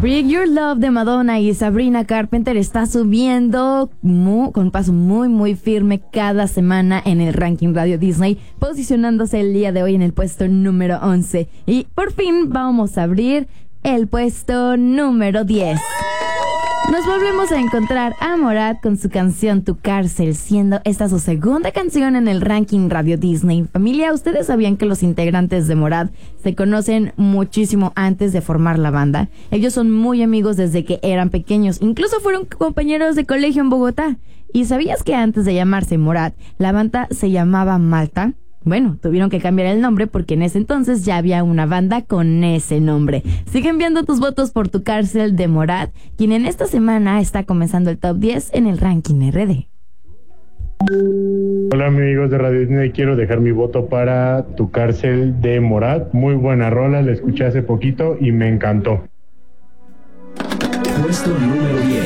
Break Your Love de Madonna y Sabrina Carpenter está subiendo con paso muy firme cada semana en el ranking Radio Disney, posicionándose el día de hoy en el puesto número 11. Y por fin vamos a abrir el puesto número 10. Nos volvemos a encontrar a Morat con su canción Tu Cárcel, siendo esta su segunda canción en el ranking Radio Disney. Familia, ¿ustedes sabían que los integrantes de Morat se conocen muchísimo antes de formar la banda? Ellos son muy amigos desde que eran pequeños, incluso fueron compañeros de colegio en Bogotá. ¿Y sabías que antes de llamarse Morat, la banda se llamaba Malta? Bueno, tuvieron que cambiar el nombre porque en ese entonces ya había una banda con ese nombre. Sigue enviando tus votos por Tu Cárcel de Morat, quien en esta semana está comenzando el top 10 en el ranking RD. Hola amigos de Radio Disney, quiero dejar mi voto para Tu Cárcel de Morat. Muy buena rola, la escuché hace poquito y me encantó. Puesto número 10.